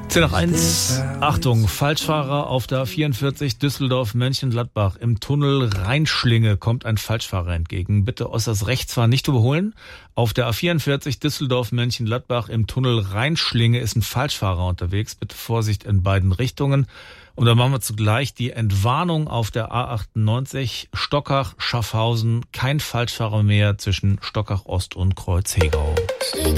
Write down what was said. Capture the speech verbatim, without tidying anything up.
zehn nach eins. Achtung, Falschfahrer auf der A vierundvierzig Düsseldorf-Mönchengladbach. Im Tunnel Rheinschlinge kommt ein Falschfahrer entgegen. Bitte äußerst rechts fahren, nicht überholen. Auf der A vierundvierzig Düsseldorf-Mönchengladbach im Tunnel Rheinschlinge ist ein Falschfahrer unterwegs. Bitte Vorsicht in beiden Richtungen. Und dann machen wir zugleich die Entwarnung auf der A achtundneunzig Stockach-Schaffhausen. Kein Falschfahrer mehr zwischen Stockach Ost und Kreuz Hegau.